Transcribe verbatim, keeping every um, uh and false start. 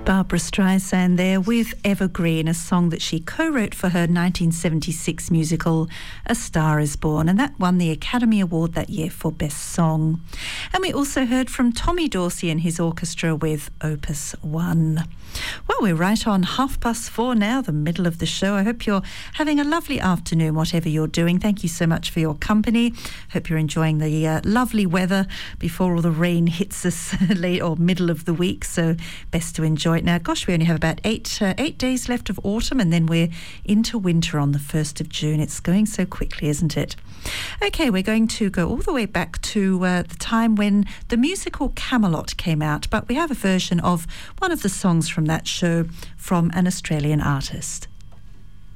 Barbra Streisand there with Evergreen, a song that she co-wrote for her nineteen seventy-six musical A Star Is Born, and that won the Academy Award that year for Best Song. And we also heard from Tommy Dorsey and his orchestra with Opus One. Well, we're right on half past four now, the middle of the show. I hope you're having a lovely afternoon, whatever you're doing. Thank you so much for your company. Hope you're enjoying the uh, lovely weather before all the rain hits us late or middle of the week. So best to enjoy it now. Gosh, we only have about eight uh, eight days left of autumn, and then we're into winter on the first of June. It's going so quickly, isn't it? Okay, we're going to go all the way back to uh, the time when the musical Camelot came out, but we have a version of one of the songs from that show from an Australian artist.